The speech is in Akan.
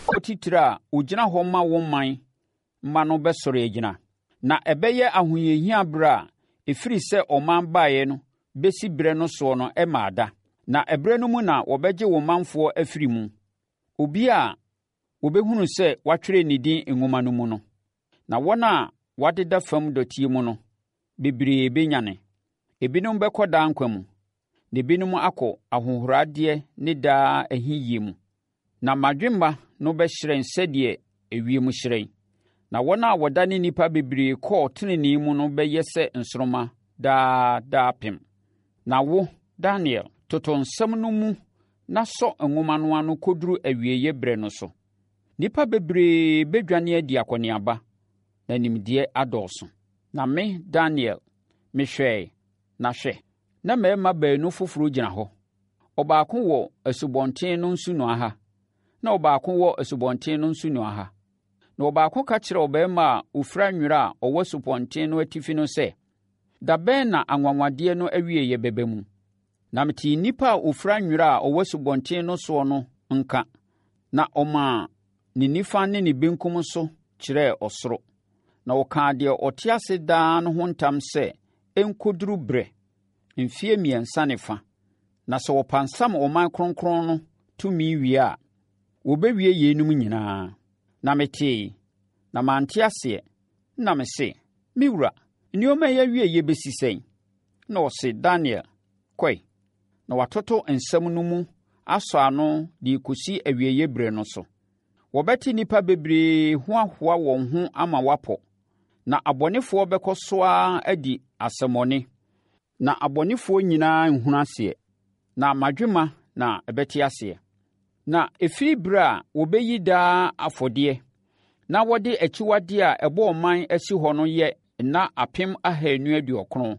otitire a ogyina hɔ ma wo man ma no bɛsɔre agyina. Na ɛbɛyɛ ahoyehia berɛ a ɛfiri sɛ ɔman baeɛ no bɛsi berɛ no soɔ no ɛmaa da. Na ɛberɛ no mu na wɔbɛgye wo manfoɔ afiri mu. Obi a wɔbɛhunu sɛ wɔatwerɛ ne din nwoma no mu no. Na wɔn a wɔadeda fam dɔteɛ mu no, bebree bɛnyane. Ebinom bɛkɔ daa nkwa mu, na ebinom akɔ ahohoradeɛ ne daa ahiyie mu. Na madwemma no bɛhyerɛn sɛdeɛ ewiem hyerɛn. Na wɔn a wɔdane nnipa bebree kɔɔ tenenee mu no bɛyɛ sɛ nsoromma daa pem. Na wo, Daniel, toto nsɛm no mu na sɔ nwoma no ano kɔduru awieeɛ berɛ no so. Nnipa bebree bɛdwane adi akɔneaba, na nimdeɛ adɔɔso. Na me, Daniel, mehwɛe, na hwɛ, na mmarima baanu foforɔ gyina hɔ. Ɔbaako wɔ asubɔnten no nsunoa ha, na ɔbaako wɔ asubɔnten no nsunoa ha. Na ɔbaako ka kyerɛ ɔbarima a ɔfira nwera a ɔwɔ asubɔnten no atifi no sɛ, da bɛn na anwanwadeɛ no awieeɛ bɛba mu? Na metee nnipa a ɔfira nwera a ɔwɔ asubɔnten no soɔ no nka, na ɔmaa ne nifa ne ne benkum so kyerɛɛ ɔsoro. Na ɔkaa deɛ ɔte ase daa no ho ntam sɛ ɛnkɔduru berɛ, mfeɛ 3 ne fa. Na sɛ wɔpansam ɔman kronkron no tumi wie a, wɔbɛwie yeinom nyinaa. Na metee, na mante aseɛ, na mese, me wura, nneɛma yi awieeɛ bɛsi sɛn? Na ɔse, Daniel, kɔe, na watoto nsɛm no mu asɔ ano de kɔsi awieeɛ berɛ no so. Wɔbɛte nnipa bebree ho ahoa wɔn ho ama wɔapɔ, na abɔnefoɔ bɛkɔ so ara adi asɛmmɔne, na abɔnefoɔ nyinaa nhunu aseɛ, na madwema na ɛbɛte aseɛ. Na ɛfiri berɛ a wɔbɛyi daa afɔdeɛ, na wɔde akyiwadeɛ a ɛbɔ ɔman asi hɔ no yɛ nna 290